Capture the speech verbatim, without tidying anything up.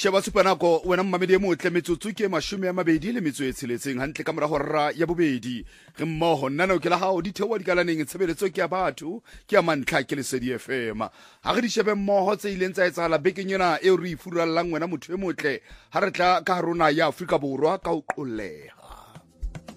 sheba supanako wena mmamedi e motle metsotso ke mashome ya mabedi le metso e tsheletseng hantle ka mora hora ya bobedi re mmoho nna no ke la hao di thewa di kalaneng tshebeletso ke ya batho ke ya mantlha ke Lesedi F M ha re di shebe mmoho tse ileng tsa etsala bekeng yena e re ifurallang wena motho e motle ha re tla ka harona ya Afrika Borwa ka o qolleha.